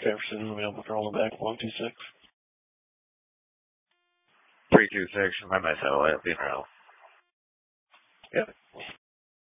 Jefferson, we will call back 126. 326, my myself, I'll be around. Yep.